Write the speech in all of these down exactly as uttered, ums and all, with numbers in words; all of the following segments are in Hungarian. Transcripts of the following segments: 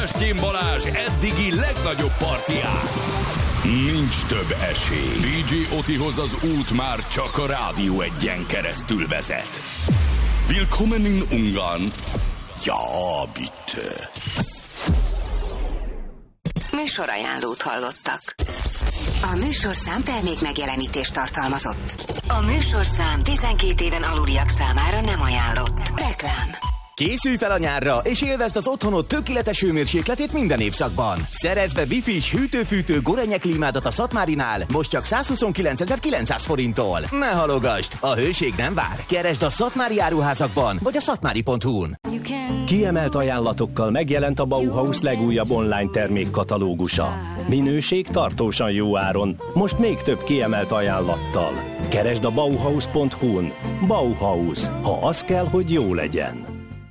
Estén Balázs eddigi legnagyobb partián. Nincs több esély. dé dzsé Otihoz az út már csak a Rádió Egyen keresztül vezet. Willkommen in Ungarn. Ja, bitte. Műsorajánlót hallottak. A műsorszám termék megjelenítést tartalmazott. A műsorszám tizenkét éven aluliak számára nem ajánlott. Reklám. Készülj fel a nyárra, és élvezd az otthonod tökéletes hőmérsékletét minden évszakban. Szerezd be Wi-Fi-s hűtő-fűtő Gorenje klímádat a Szatmárinál, most csak százhuszonkilencezer-kilencszáz forinttól. Ne halogasd, a hőség nem vár. Keresd a Szatmári áruházakban, vagy a szatmári pont hu-n. Kiemelt ajánlatokkal megjelent a Bauhaus legújabb online termékkatalógusa. Minőség tartósan jó áron, most még több kiemelt ajánlattal. Keresd a bauhaus pont hu-n. Bauhaus, ha az kell, hogy jó legyen.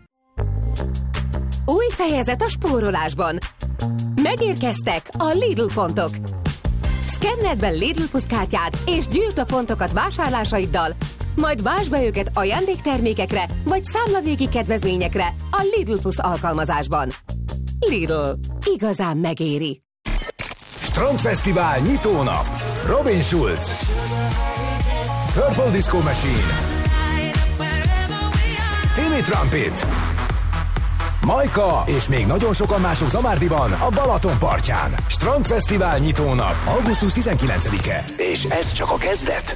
Új fejezet a spórolásban. Megérkeztek a Lidl pontok. Szkenneld be Lidl Plus kártyát és gyűjtsd a pontokat vásárlásaiddal, majd vásd be őket ajándéktermékekre vagy számlavégi kedvezményekre a Lidl Plus alkalmazásban. Lidl. Igazán megéri. Strandfesztivál nyitónap. Robin Schulz, Purple Disco Machine, Timmy Trumpet, Majka és még nagyon sokan mások Zamárdiban, a Balaton partján. Strandfesztivál nyitónap, augusztus tizenkilencedike. És ez csak a kezdet.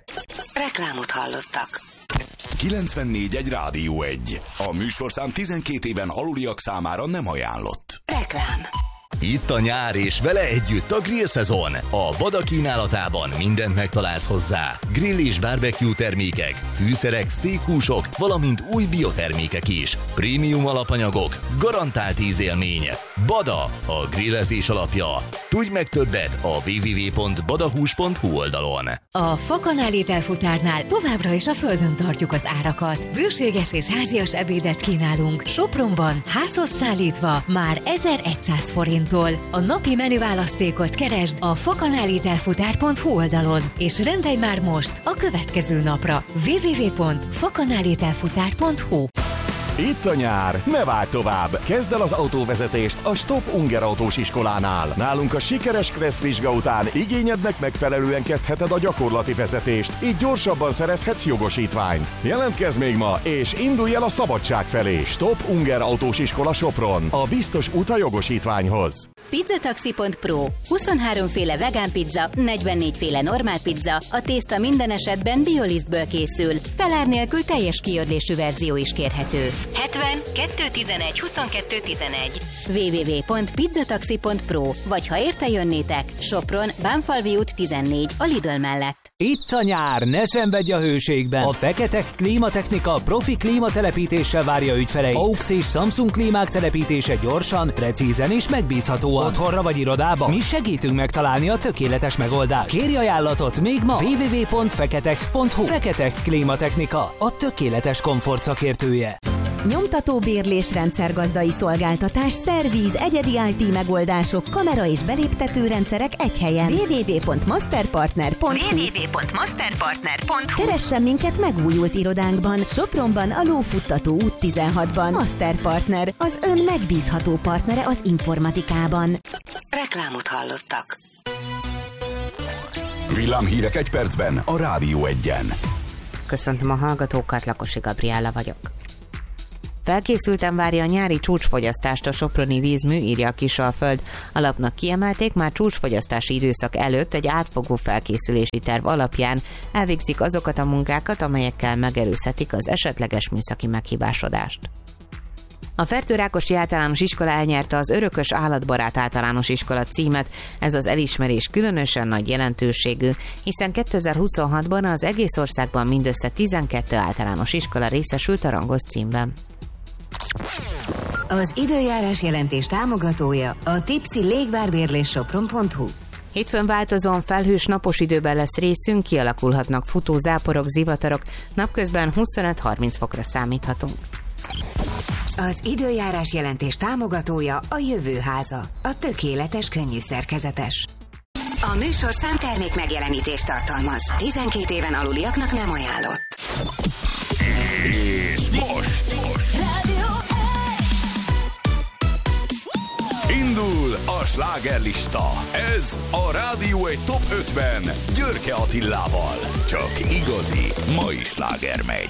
Reklámot hallottak. kilencvennégy egy Rádió egy. A műsorszám tizenkét éven aluliak számára nem ajánlott. Reklám. Itt a nyár és vele együtt a grill szezon. A Bada kínálatában mindent megtalálsz hozzá. Grill és barbecue termékek, fűszerek, steakhúsok, valamint új biotermékek is. Prémium alapanyagok, garantált ízélmény. Bada, a grillezés alapja. Tudj meg többet a double-u double-u double-u pont badahús pont hu oldalon. A Fakanál ételfutárnál továbbra is a földön tartjuk az árakat. Bőséges és házias ebédet kínálunk. Sopronban házhoz szállítva már ezerszáz forinttól. A napi menüválasztékot keresd a fakanálitelfutár pont hu oldalon, és rendelj már most a következő napra. double-u double-u double-u pont fakanálitelfutár pont hu. Itt a nyár, ne várj tovább! Kezd el az autóvezetést a Stop Unger autós iskolánál. Nálunk a sikeres Kressz vizsga után igényednek megfelelően kezdheted a gyakorlati vezetést, így gyorsabban szerezhetsz jogosítványt. Jelentkezz még ma, és indulj el a szabadság felé. Stop Unger autós iskola Sopron, a biztos út a jogosítványhoz. Pizzataxi pont pro. huszonhárom féle vegán pizza, negyvennégy féle normál pizza, a tészta minden esetben biolisztből készül. Felár nélkül teljes kiörlésű verzió is kérhető. hetven kettő tizenegy huszonkettő tizenegy. double-u double-u double-u pont pizzataxi pont pro. Vagy ha érte jönnétek, Sopron, Bánfalvi út tizennégy, a Lidl mellett. Itt a nyár, ne szenvedj a hőségben! A Feketek Klímatechnika profi klímatelepítéssel várja ügyfeleit. á u iksz és Samsung klímák telepítése gyorsan, precízen és megbízhatóan. Otthonra vagy irodába? Mi segítünk megtalálni a tökéletes megoldást. Kérj ajánlatot még ma! double-u double-u double-u pont feketek pont hu. Feketek Klímatechnika, a tökéletes komfort szakértője. Nyomtató bérlés, rendszergazdai szolgáltatás, szervíz, egyedi i té megoldások, kamera és beléptető rendszerek egy helyen. double-u double-u double-u pont masterpartner pont hu. double-u double-u double-u pont masterpartner pont hu. Keressen minket megújult irodánkban, Sopronban, a Lófuttató út tizenhatban. Masterpartner, az ön megbízható partnere az informatikában. Reklámot hallottak. Villámhírek egy percben a Rádió Egyen. Köszöntöm a hallgatókat, Lakosi Gabriella vagyok. Felkészülten várja a nyári csúcsfogyasztást a soproni vízmű, írja a Kisalföld. A lapnak kiemelték, már csúcsfogyasztási időszak előtt egy átfogó felkészülési terv alapján elvégzik azokat a munkákat, amelyekkel megelőzhetik az esetleges műszaki meghibásodást. A Fertőrákosi Általános Iskola elnyerte az Örökös Állatbarát Általános Iskola címet. Ez az elismerés különösen nagy jelentőségű, hiszen kétezer-huszonhatban az egész országban mindössze tizenkét általános iskola részesült a rangos címben. Az időjárás jelentés támogatója a Tipsy légvárbérlés sopron pont hu. Hétfőn változóan felhős, napos időben lesz részünk, kialakulhatnak futó záporok, zivatarok, napközben huszonöt-harminc fokra számíthatunk. Az időjárás jelentés támogatója a Jövőháza, a tökéletes könnyű szerkezetes. A műsorszám termék megjelenítést tartalmaz. tizenkét éven aluliaknak nem ajánlott. És most, most. Indul a slágerlista. Ez a Rádió egy Top ötven Györke Attilával. Csak igazi mai sláger megy.